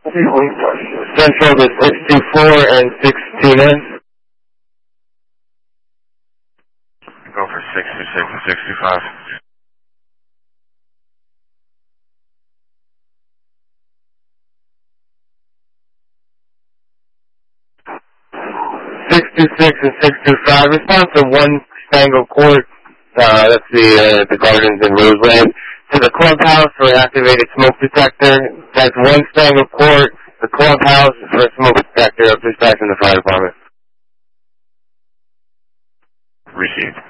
Central to 624 and 629. Go for 626 and 65. 626 and 625. Response to 1 Spangle Court. That's the Gardens in Roseland. To the clubhouse for activated smoke detector. That's 1 Spangle Court. The clubhouse for a smoke detector. Dispatch from the fire department. Received.